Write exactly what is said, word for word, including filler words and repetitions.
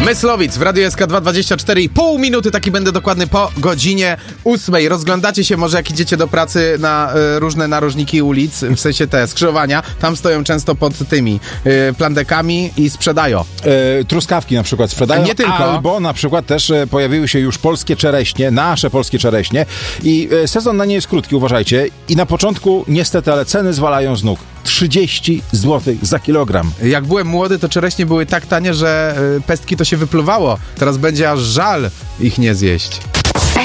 Myslowic w Radiu S K dwa dwadzieścia cztery i pół minuty, taki będę dokładny po godzinie ósmej. Rozglądacie się może, jak idziecie do pracy, na y, różne narożniki ulic, w sensie te skrzyżowania. Tam stoją często pod tymi y, plandekami i sprzedają. E, truskawki na przykład sprzedają. Nie tylko. Albo na przykład też e, pojawiły się już polskie czereśnie, nasze polskie czereśnie. I e, sezon na nie jest krótki, uważajcie. I na początku niestety, ale ceny zwalają z nóg. trzydzieści złotych za kilogram. Jak byłem młody, to czereśnie były tak tanie, że y, pestki to się wypluwało. Teraz będzie aż żal ich nie zjeść.